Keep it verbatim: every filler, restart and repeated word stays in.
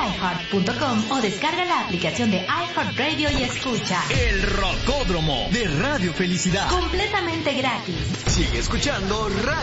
iheart punto com o descarga la aplicación de iHeartRadio y escucha El Rocódromo de Radio Felicidad. Completamente gratis. Sigue escuchando Radio